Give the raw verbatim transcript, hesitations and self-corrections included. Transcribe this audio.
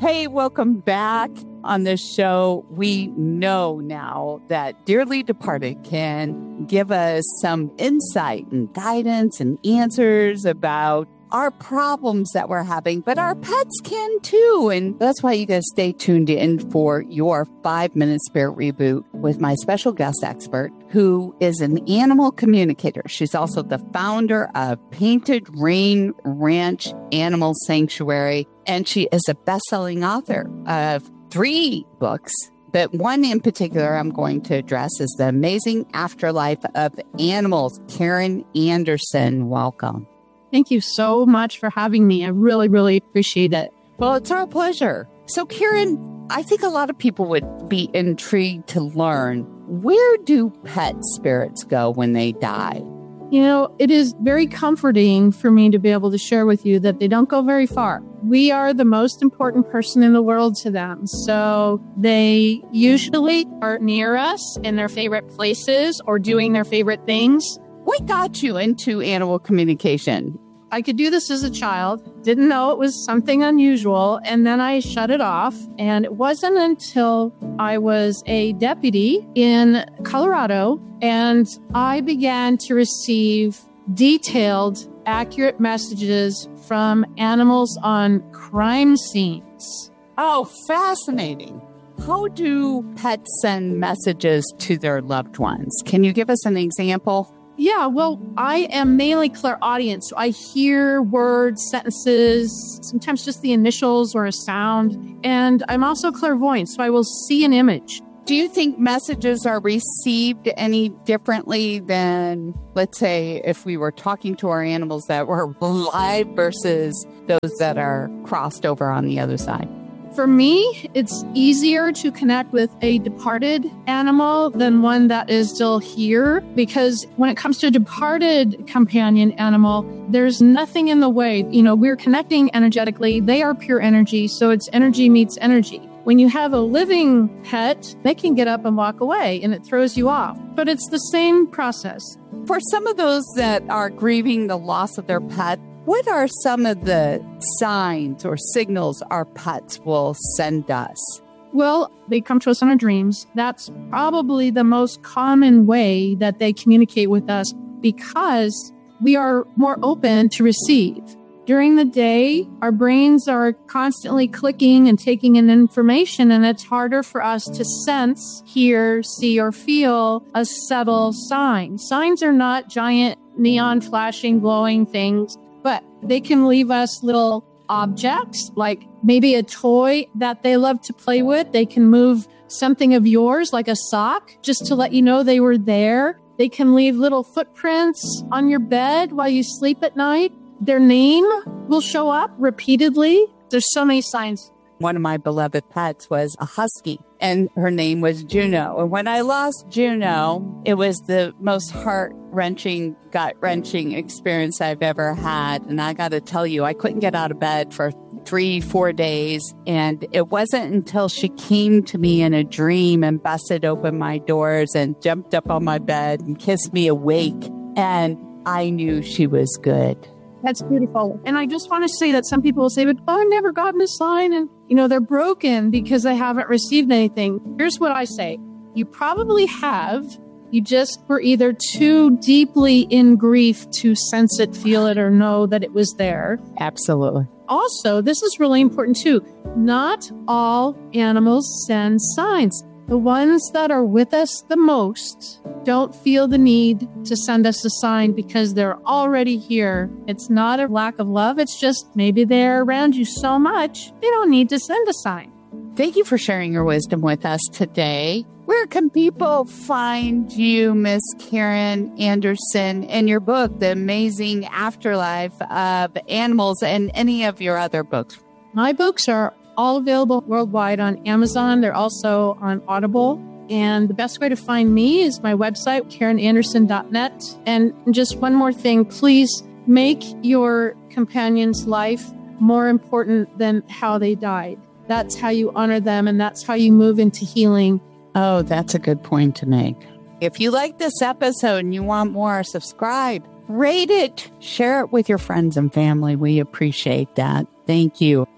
Hey, welcome back on this show. We know now that Dearly Departed can give us some insight and guidance and answers about our problems that we're having, but our pets can too. And that's why you guys stay tuned in for your five-minute spirit reboot with my special guest expert, who is an animal communicator. She's also the founder of Painted Rain Ranch Animal Sanctuary, and she is a best-selling author of three books. But one in particular I'm going to address is The Amazing Afterlife of Animals. Karen Anderson, welcome. Thank you so much for having me. I really, really appreciate it. Well, it's our pleasure. So, Karen, I think a lot of people would be intrigued to learn, where do pet spirits go when they die? You know, it is very comforting for me to be able to share with you that they don't go very far. We are the most important person in the world to them. So they usually are near us in their favorite places or doing their favorite things. What got you into animal communication? I could do this as a child, didn't know it was something unusual, and then I shut it off. And it wasn't until I was a deputy in Colorado and I began to receive detailed, accurate messages from animals on crime scenes. Oh, fascinating. How do pets send messages to their loved ones? Can you give us an example? Yeah, well, I am mainly clairaudient, so I hear words, sentences, sometimes just the initials or a sound. And I'm also clairvoyant, so I will see an image. Do you think messages are received any differently than, let's say, if we were talking to our animals that were live versus those that are crossed over on the other side? For me, it's easier to connect with a departed animal than one that is still here, because when it comes to a departed companion animal, there's nothing in the way. You know, we're connecting energetically. They are pure energy, so it's energy meets energy. When you have a living pet, they can get up and walk away, and it throws you off. But it's the same process. For some of those that are grieving the loss of their pet, what are some of the signs or signals our pets will send us? Well, they come to us in our dreams. That's probably the most common way that they communicate with us because we are more open to receive. During the day, our brains are constantly clicking and taking in information, and it's harder for us to sense, hear, see, or feel a subtle sign. Signs are not giant neon flashing, glowing things, but they can leave us little objects, like maybe a toy that they love to play with. They can move something of yours, like a sock, just to let you know they were there. They can leave little footprints on your bed while you sleep at night. Their name will show up repeatedly. There's so many signs. One of my beloved pets was a husky, and her name was Juno. And when I lost Juno, it was the most heart-wrenching, gut-wrenching experience I've ever had. And I got to tell you, I couldn't get out of bed for three, four days. And it wasn't until she came to me in a dream and busted open my doors and jumped up on my bed and kissed me awake. And I knew she was good. That's beautiful. And I just want to say that some people will say, but oh, I've never gotten a sign. And, you know, they're broken because they haven't received anything. Here's what I say. You probably have. You just were either too deeply in grief to sense it, feel it, or know that it was there. Absolutely. Also, this is really important too. Not all animals send signs. The ones that are with us the most don't feel the need to send us a sign because they're already here. It's not a lack of love. It's just maybe they're around you so much, they don't need to send a sign. Thank you for sharing your wisdom with us today. Where can people find you, Miss Karen Anderson, and your book, The Amazing Afterlife of Animals, and any of your other books? My books are all available worldwide on Amazon. They're also on Audible. And the best way to find me is my website, karen anderson dot net. And just one more thing, please make your companion's life more important than how they died. That's how you honor them, and that's how you move into healing. Oh, that's a good point to make. If you like this episode and you want more, subscribe, rate it, share it with your friends and family. We appreciate that. Thank you.